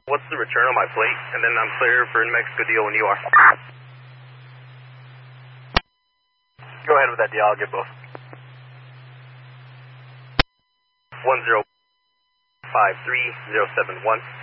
What's the return on my plate? And then I'm clear for New Mexico deal when you are. Go ahead with that deal, I'll get both. 1053071.